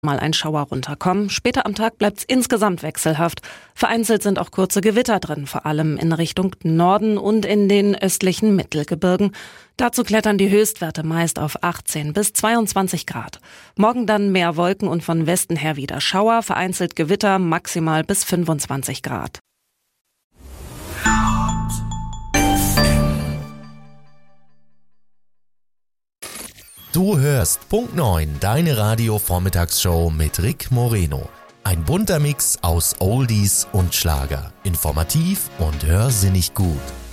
mal ein Schauer runterkommen. Später am Tag bleibt's insgesamt wechselhaft. Vereinzelt sind auch kurze Gewitter drin, vor allem in Richtung Norden und in den östlichen Mittelgebirgen. Dazu klettern die Höchstwerte meist auf 18 bis 22 Grad. Morgen dann mehr Wolken und von Westen her wieder Schauer, vereinzelt Gewitter, maximal bis 25 Grad. Du hörst Punkt 9, deine Radio-Vormittagsshow mit Rick Moreno. Ein bunter Mix aus Oldies und Schlager. Informativ und hörsinnig gut.